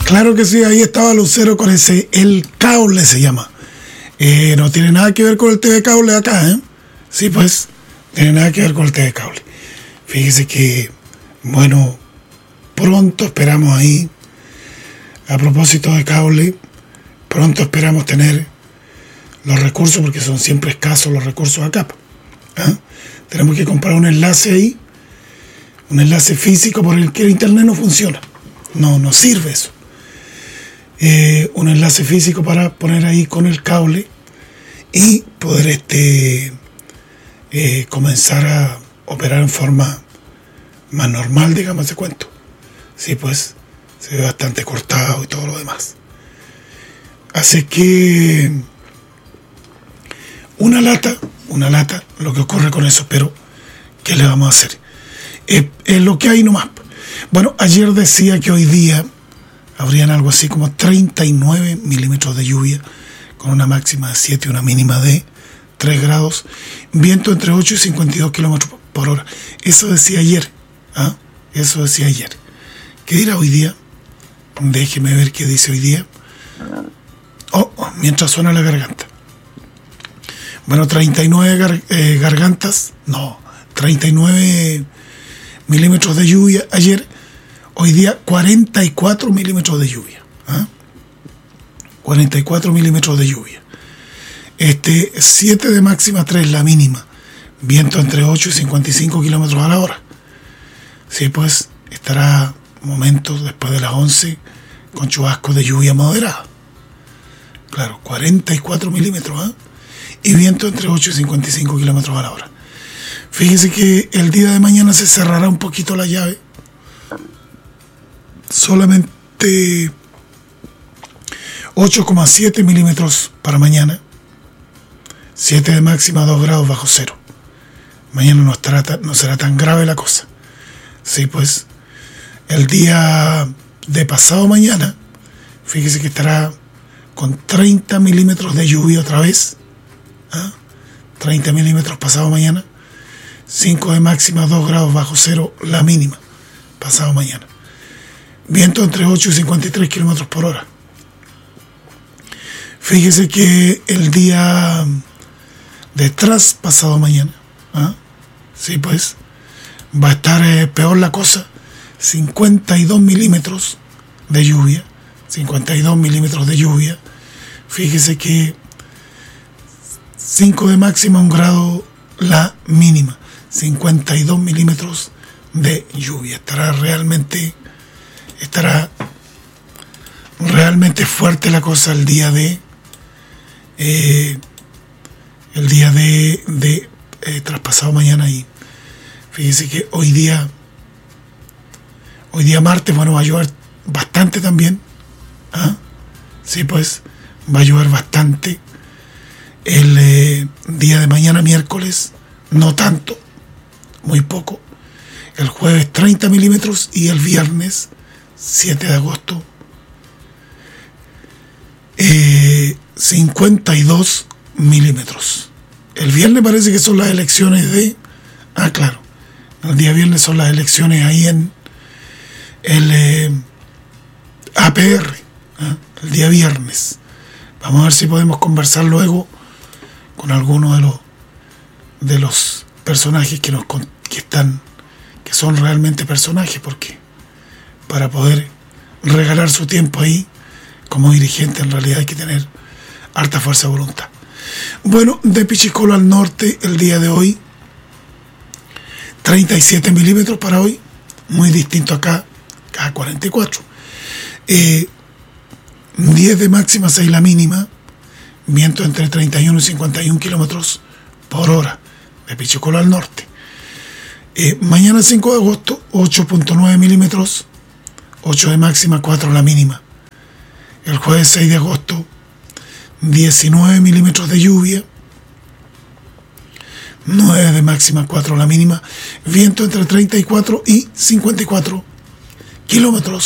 Claro que sí, ahí estaba Lucero con ese El Caule se llama. No tiene nada que ver con el TV Cable acá, ¿eh? Sí, pues, tiene nada que ver con el TV Cable. Fíjese que, bueno, pronto esperamos ahí, a propósito de cable, pronto esperamos tener los recursos, porque son siempre escasos los recursos acá. ¿Ah? Tenemos que comprar un enlace ahí, un enlace físico por el que el internet no funciona. No sirve eso. Un enlace físico para poner ahí con el cable y poder comenzar a operar en forma más normal, digamos, de cuento. Sí, pues se ve bastante cortado y todo lo demás. Así que una lata, lo que ocurre con eso, pero ¿qué le vamos a hacer? Es lo que hay nomás. Bueno, ayer decía que hoy día habrían algo así como 39 milímetros de lluvia, con una máxima de 7 y una mínima de 3 grados, viento entre 8 y 52 kilómetros por hora. Eso decía ayer. ¿Ah? Eso decía ayer. ¿Qué dirá hoy día? Déjeme ver qué dice hoy día. Mientras suena la garganta. Bueno, 39 39 milímetros de lluvia ayer. Hoy día 44 milímetros de lluvia. ¿Ah? 44 milímetros de lluvia. 7 de máxima, 3 la mínima. Viento entre 8 y 55 kilómetros a la hora. Sí, pues estará momentos después de las 11 con chubascos de lluvia moderada. Claro, 44 milímetros. ¿Eh? Y viento entre 8 y 55 kilómetros a la hora. Fíjese que el día de mañana se cerrará un poquito la llave. Solamente 8,7 milímetros para mañana. 7 de máxima, 2 grados bajo cero. Mañana no será tan grave la cosa. Sí, pues el día de pasado mañana, fíjese que estará con 30 milímetros de lluvia otra vez. 30 milímetros pasado mañana. 5 de máxima, 2 grados bajo cero la mínima pasado mañana. Viento entre 8 y 53 kilómetros por hora. Fíjese que el día de pasado mañana, sí, pues va a estar peor la cosa. 52 milímetros de lluvia. 52 milímetros de lluvia. Fíjese que 5 de máxima, 1 grado la mínima. 52 milímetros de lluvia. Estará realmente fuerte la cosa el día de traspasado mañana. Y fíjese que hoy día martes, bueno, va a llover bastante también. Sí, pues va a llover bastante. El día de mañana, miércoles, no tanto, muy poco. El jueves 30 milímetros y el viernes 7 de agosto 52 milímetros. El viernes parece que son las elecciones de... claro, el día viernes son las elecciones ahí en el APR, el día viernes. Vamos a ver si podemos conversar luego con alguno de los personajes que son realmente personajes, porque para poder regalar su tiempo ahí como dirigente en realidad hay que tener harta fuerza de voluntad. Bueno, de Pichicolo al norte el día de hoy 37 milímetros para hoy, muy distinto acá a 44. 10 de máxima, 6 la mínima, viento entre 31 y 51 kilómetros por hora de Pichicolo al norte. Mañana 5 de agosto 8,9 milímetros, 8 de máxima, 4 la mínima. El jueves 6 de agosto 19 milímetros de lluvia, 9 de máxima, 4 la mínima, viento entre 34 y 54 kilómetros